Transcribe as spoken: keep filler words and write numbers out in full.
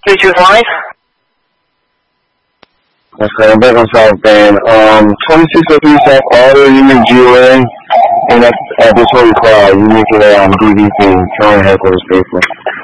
three two five. Okay, I'm back on South Bend. Um, twenty-six oh three South Auto, you make G O A, and that's at this Holy Cloud, you make it um, D V C, County Headquarters, basically.